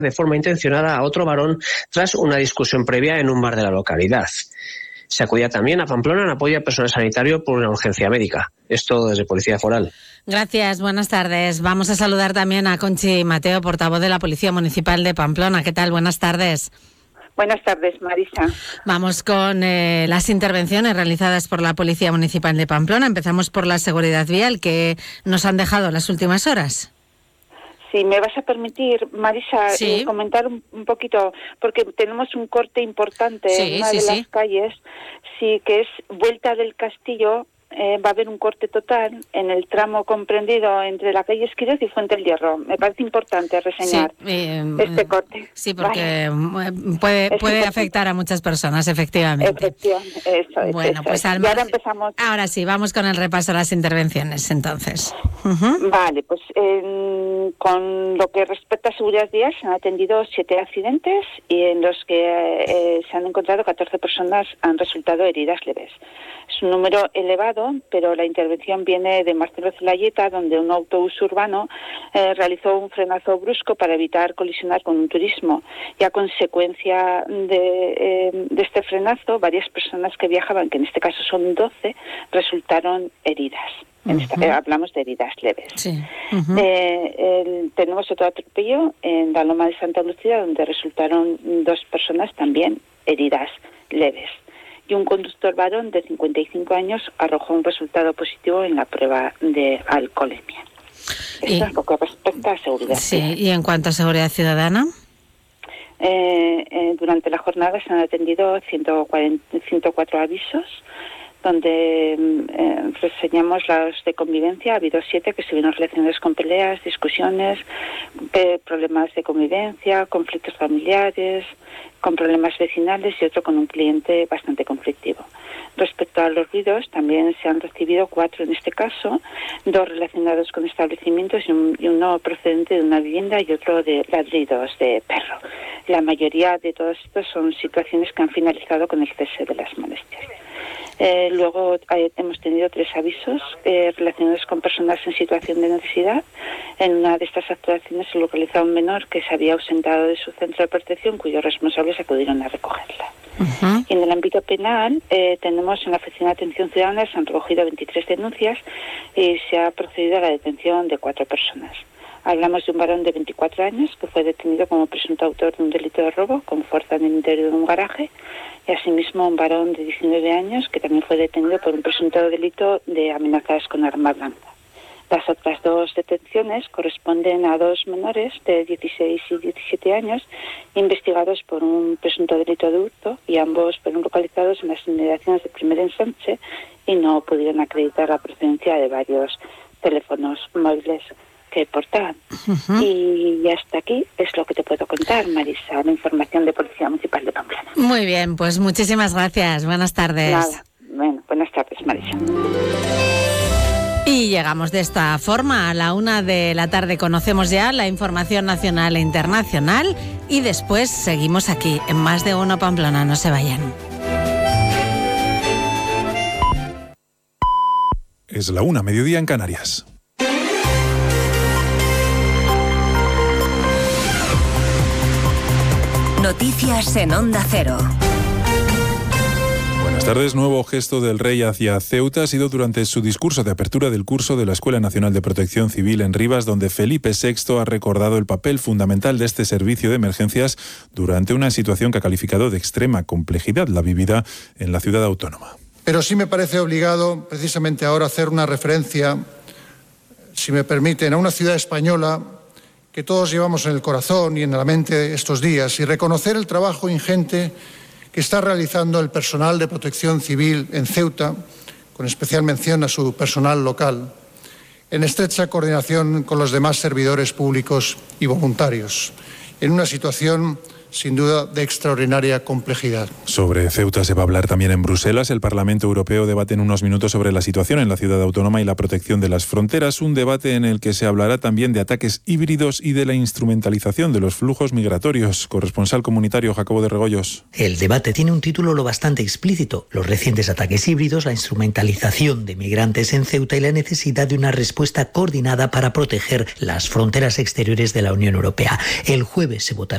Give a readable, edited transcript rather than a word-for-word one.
de forma intencionada a otro varón tras una discusión previa en un bar de la localidad. Se acudía también a Pamplona en apoyo a personal sanitario por una urgencia médica. Esto desde Policía Foral. Gracias, buenas tardes. Vamos a saludar también a Conchi Mateo, portavoz de la Policía Municipal de Pamplona. ¿Qué tal? Buenas tardes. Buenas tardes, Marisa. Vamos con las intervenciones realizadas por la Policía Municipal de Pamplona. Empezamos por la seguridad vial que nos han dejado las últimas horas. Si me vas a permitir, Marisa, sí, comentar un poquito, porque tenemos un corte importante en una de las calles, que es Vuelta del Castillo. Va a haber un corte total en el tramo comprendido entre la calle Esquiroz y Fuente del Hierro. Me parece importante reseñar este corte. Sí, porque puede afectar a muchas personas, efectivamente. Eso es. Bueno, pues ahora empezamos. Ahora sí, vamos con el repaso de las intervenciones, entonces. Vale, pues con lo que respecta a seguridad vial, se han atendido 7 accidentes y en los que se han encontrado 14 personas han resultado heridas leves. Es un número elevado, pero la intervención viene de Marcelo Zelayeta, donde un autobús urbano realizó un frenazo brusco para evitar colisionar con un turismo. Y a consecuencia de este frenazo, varias personas que viajaban, que en este caso son 12, resultaron heridas. Hablamos de heridas leves. Sí. Tenemos otro atropello en la Loma de Santa Lucía, donde resultaron 2 personas también heridas leves. Y un conductor varón de 55 años arrojó un resultado positivo en la prueba de alcoholemia. Esto es lo que respecta a seguridad. Sí, y en cuanto a seguridad ciudadana. Durante la jornada se han atendido 104 avisos, donde reseñamos los de convivencia. Ha habido 7 que estuvieron relacionados con peleas, discusiones, problemas de convivencia, conflictos familiares, con problemas vecinales y otro con un cliente bastante conflictivo. Respecto a los ruidos, también se han recibido 4 en este caso, 2 relacionados con establecimientos y uno procedente de una vivienda y otro de ladridos de perro. La mayoría de todos estos son situaciones que han finalizado con el cese de las molestias. Luego hemos tenido 3 avisos relacionados con personas en situación de necesidad. En una de estas actuaciones se localizaba un menor que se había ausentado de su centro de protección, cuyos responsables acudieron a recogerla. Y en el ámbito penal tenemos en la Oficina de Atención Ciudadana, se han recogido 23 denuncias y se ha procedido a la detención de 4 personas. Hablamos de un varón de 24 años que fue detenido como presunto autor de un delito de robo con fuerza en el interior de un garaje, y asimismo un varón de 19 años que también fue detenido por un presunto delito de amenazas con arma blanca. Las otras 2 detenciones corresponden a 2 menores de 16 y 17 años investigados por un presunto delito de hurto, y ambos fueron localizados en las inmediaciones de Primera Ensanche y no pudieron acreditar la procedencia de varios teléfonos móviles que portaban. Y hasta aquí es lo que te puedo contar, Marisa, la información de Policía Municipal de Pamplona. Muy bien, pues muchísimas gracias. Buenas tardes. Nada. Bueno, buenas tardes, Marisa. Y llegamos de esta forma a la 1 de la tarde. Conocemos ya la información nacional e internacional y después seguimos aquí en Más de Uno Pamplona. No se vayan. Es la 1, mediodía en Canarias. Noticias en Onda Cero. Buenas tardes. Nuevo gesto del rey hacia Ceuta ha sido durante su discurso de apertura del curso de la Escuela Nacional de Protección Civil en Rivas, donde Felipe VI ha recordado el papel fundamental de este servicio de emergencias durante una situación que ha calificado de extrema complejidad, la vivida en la ciudad autónoma. Pero sí me parece obligado, precisamente ahora, hacer una referencia, si me permiten, a una ciudad española que todos llevamos en el corazón y en la mente estos días, y reconocer el trabajo ingente que está realizando el personal de protección civil en Ceuta, con especial mención a su personal local, en estrecha coordinación con los demás servidores públicos y voluntarios, en una situación sin duda de extraordinaria complejidad. Sobre Ceuta se va a hablar también en Bruselas. El Parlamento Europeo debate en unos minutos sobre la situación en la ciudad autónoma y la protección de las fronteras, un debate en el que se hablará también de ataques híbridos y de la instrumentalización de los flujos migratorios. Corresponsal comunitario Jacobo de Regoyos. El debate tiene un título lo bastante explícito: los recientes ataques híbridos, la instrumentalización de migrantes en Ceuta y la necesidad de una respuesta coordinada para proteger las fronteras exteriores de la Unión Europea. El jueves se votará